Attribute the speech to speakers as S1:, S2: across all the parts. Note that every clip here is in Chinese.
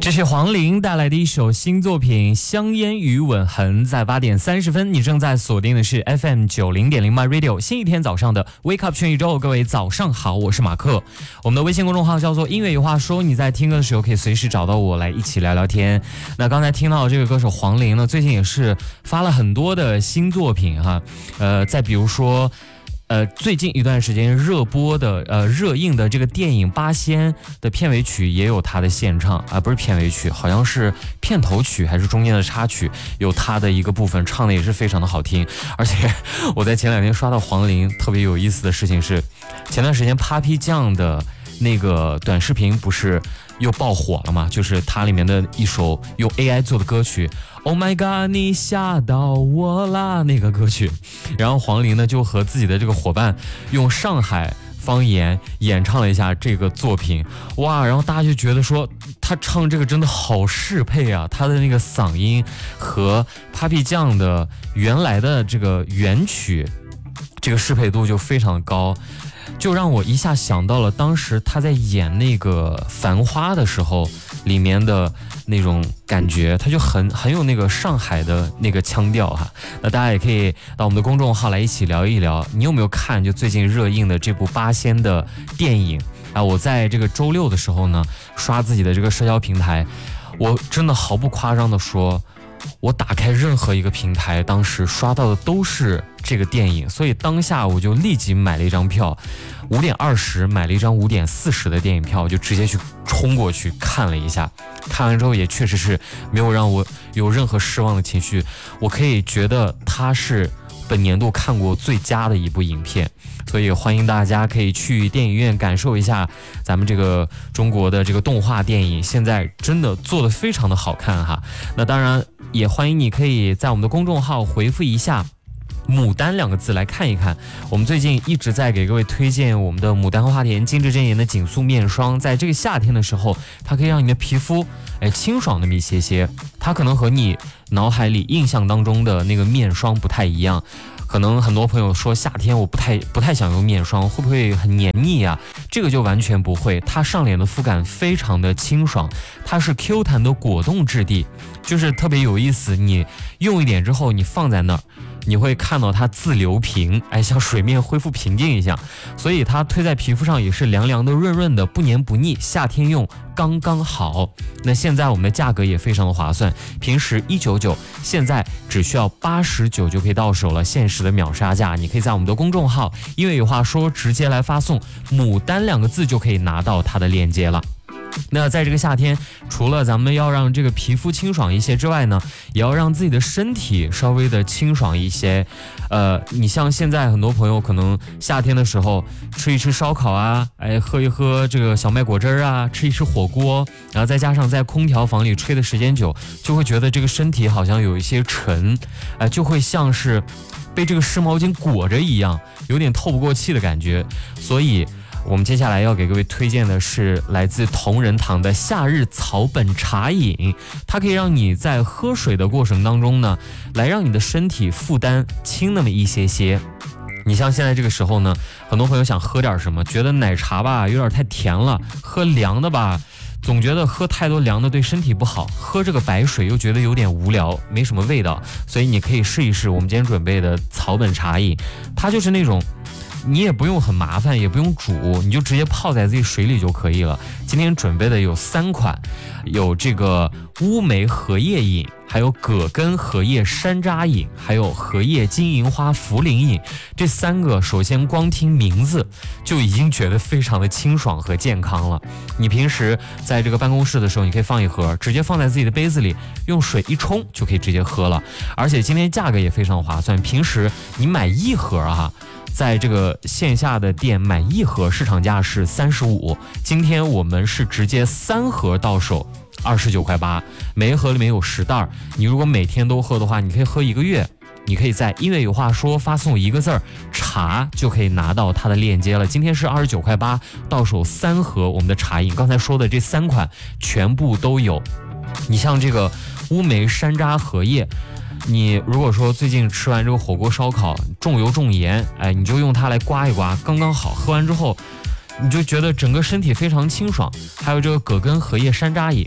S1: 这是黄龄带来的一首新作品《香烟与吻痕》。在8点30分，你正在锁定的是 FM 90.0 My Radio 新一天早上的 Wake Up 全宇宙。各位早上好，我是马克。我们的微信公众号叫做音乐有话说，你在听歌的时候可以随时找到我来一起聊聊天。那刚才听到这个歌手黄龄呢，最近也是发了很多的新作品哈。再比如说最近一段时间热播的热映的这个电影《八仙》的片尾曲也有他的献唱啊，不是片尾曲，好像是片头曲还是中间的插曲，有他的一个部分，唱的也是非常的好听。而且我在前2天刷到黄龄特别有意思的事情是，前段时间 Papi 酱的那个短视频不是又爆火了嘛，就是它里面的一首用 AI 做的歌曲 Oh my god 你吓到我啦那个歌曲，然后黄龄呢就和自己的这个伙伴用上海方言演唱了一下这个作品，哇，然后大家就觉得说他唱这个真的好适配啊，他的那个嗓音和 Papi 酱的原来的这个原曲这个适配度就非常高，就让我一下想到了当时他在演那个《繁花》的时候里面的那种感觉，他就很有那个上海的那个腔调哈。那大家也可以到我们的公众号来一起聊一聊，你有没有看就最近热映的这部《八仙》的电影啊？我在这个周六的时候呢，刷自己的这个社交平台，我真的毫不夸张的说，我打开任何一个平台，当时刷到的都是这个电影，所以当下我就立即买了一张票，5点20买了一张5点40的电影票，我就直接去冲过去看了一下。看完之后也确实是没有让我有任何失望的情绪，我可以觉得它是本年度看过最佳的一部影片，所以欢迎大家可以去电影院感受一下咱们这个中国的这个动画电影，现在真的做得非常的好看哈。那当然也欢迎你可以在我们的公众号回复一下牡丹2个字来看一看，我们最近一直在给各位推荐我们的牡丹花田精致真颜的紧塑面霜，在这个夏天的时候，它可以让你的皮肤清爽那么一些些，它可能和你脑海里印象当中的那个面霜不太一样。可能很多朋友说夏天我不太想用面霜，会不会很黏腻啊？这个就完全不会，它上脸的肤感非常的清爽，它是 Q 弹的果冻质地，就是特别有意思。你用一点之后，你放在那儿，你会看到它自流平，像水面恢复平静一样，所以它推在皮肤上也是凉凉的、润润的，不黏不腻，夏天用刚刚好。那现在我们的价格也非常的划算，平时199，现在只需要89就可以到手了，限时的秒杀价。你可以在我们的公众号因为有话说直接来发送牡丹2个字就可以拿到它的链接了。那在这个夏天，除了咱们要让这个皮肤清爽一些之外呢，也要让自己的身体稍微的清爽一些。你像现在很多朋友可能夏天的时候吃一吃烧烤啊，喝一喝这个小麦果汁啊，吃一吃火锅，然后再加上在空调房里吹的时间久，就会觉得这个身体好像有一些沉，就会像是被这个湿毛巾裹着一样，有点透不过气的感觉。所以我们接下来要给各位推荐的是来自同仁堂的夏日草本茶饮，它可以让你在喝水的过程当中呢，来让你的身体负担轻那么一些些。你像现在这个时候呢，很多朋友想喝点什么，觉得奶茶吧有点太甜了，喝凉的吧总觉得喝太多凉的对身体不好，喝这个白水又觉得有点无聊，没什么味道，所以你可以试一试我们今天准备的草本茶饮，它就是那种你也不用很麻烦，也不用煮，你就直接泡在自己水里就可以了。今天准备的有3款，有这个乌梅荷叶饮，还有葛根荷叶山楂饮，还有荷叶金银花茯苓饮。这3个首先光听名字就已经觉得非常的清爽和健康了。你平时在这个办公室的时候，你可以放一盒，直接放在自己的杯子里，用水一冲就可以直接喝了。而且今天价格也非常划算，平时你买1盒啊，在这个线下的店买1盒市场价是35，今天我们是直接3盒到手29块8，每一盒里面有10袋，你如果每天都喝的话，你可以喝1个月。你可以在音乐有话说发送1个字茶就可以拿到它的链接了。今天是29块8，到手3盒我们的茶饮，刚才说的这3款全部都有。你像这个乌梅山楂荷叶，你如果说最近吃完这个火锅烧烤重油重盐，你就用它来刮一刮，刚刚好。喝完之后你就觉得整个身体非常清爽。还有这个葛根荷叶山楂饮，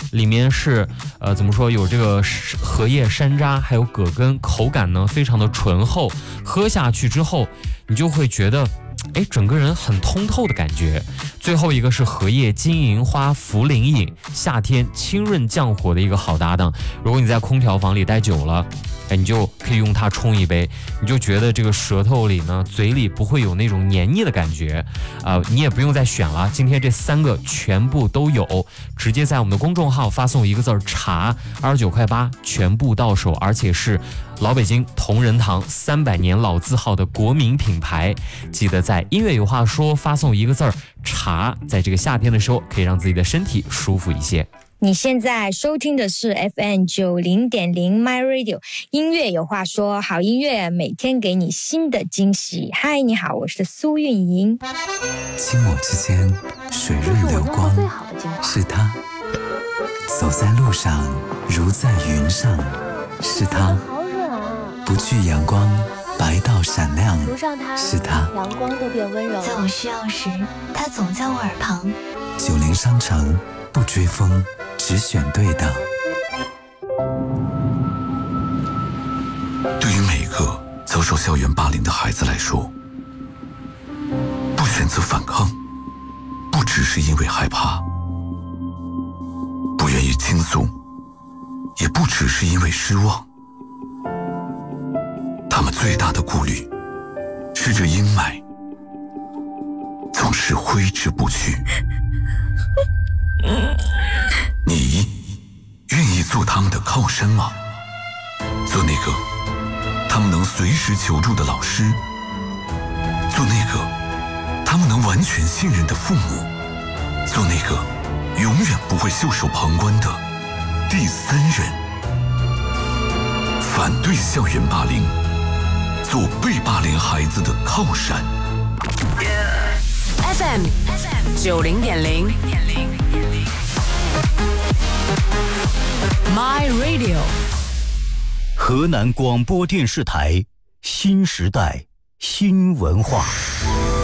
S1: 里面是怎么说，有这个荷叶、山楂还有葛根，口感呢非常的醇厚，喝下去之后你就会觉得整个人很通透的感觉。最后一个是荷叶金银花茯苓饮，夏天清润降火的一个好搭档。如果你在空调房里待久了，你就可以用它冲一杯，你就觉得这个舌头里呢，嘴里不会有那种黏腻的感觉你也不用再选了，今天这3个全部都有，直接在我们的公众号发送一个字茶，29块8，全部到手，而且是老北京同仁堂300年老字号的国民品牌。记得在音乐有话说发送一个字茶，在这个夏天的时候可以让自己的身体舒服一些。
S2: 你现在收听的是 FM 90.0 My Radio， 音乐有话说，好音乐每天给你新的惊喜。嗨，你好，我是苏运莹。
S3: 清末之间，水润流光，是它；走在路上，如在云上，是它；不惧阳光，白到闪亮，是它；
S4: 阳光都变温柔。
S5: 在我需要时，它总在我耳旁。
S3: 90商城，不追风，只选对的。
S6: 对于每个遭受校园霸凌的孩子来说，不选择反抗，不只是因为害怕，不愿意倾诉，也不只是因为失望。他们最大的顾虑是这阴霾总是挥之不去。你愿意做他们的靠山吗？做那个他们能随时求助的老师，做那个他们能完全信任的父母，做那个永远不会袖手旁观的第三人。反对校园霸凌，做被霸凌孩子的靠山。
S4: FM 90.0 My Radio，
S7: 河南广播电视台新时代新文化。